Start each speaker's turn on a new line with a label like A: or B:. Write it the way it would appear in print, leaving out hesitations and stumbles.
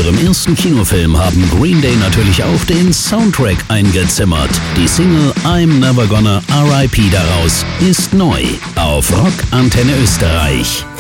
A: ihrem ersten Kinofilm haben Green Day natürlich auch den Soundtrack eingezimmert. Die Single I'm Never Gonna R.I.P. daraus ist neu auf Rock Antenne Österreich.